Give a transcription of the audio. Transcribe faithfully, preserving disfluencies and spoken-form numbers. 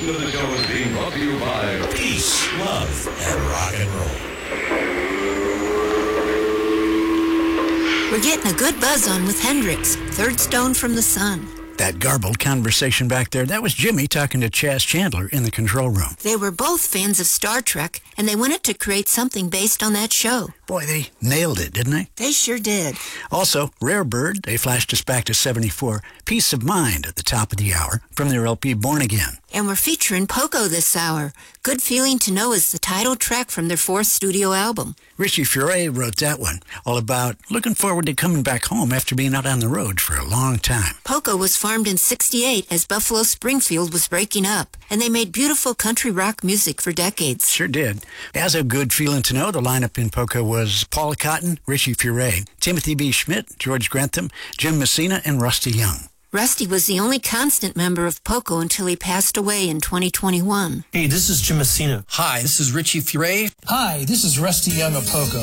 portion of the show is being brought to you by Peace, love, and rock and roll. We're getting a good buzz on with Hendrix, Third Stone from the Sun. That garbled conversation back there, that was Jimmy talking to Chaz Chandler in the control room. They were both fans of Star Trek, and they wanted to create something based on that show. Boy, they nailed it, didn't they? They sure did. Also, Rare Bird, they flashed us back to seventy-four, Peace of Mind at the top of the hour from their L P Born Again. And we're featuring Poco this hour. Good Feeling to Know is the title track from their fourth studio album. Richie Furay wrote that one, all about looking forward to coming back home after being out on the road for a long time. Poco was formed in sixty-eight as Buffalo Springfield was breaking up, and they made beautiful country rock music for decades. Sure did. As a Good Feeling to Know, the lineup in Poco was Paul Cotton, Richie Furay, Timothy B. Schmidt, George Grantham, Jim Messina, and Rusty Young. Rusty was the only constant member of Poco until he passed away in twenty twenty-one. Hey, this is Jim Messina. Hi, this is Richie Furay. Hi, this is Rusty Young of Poco.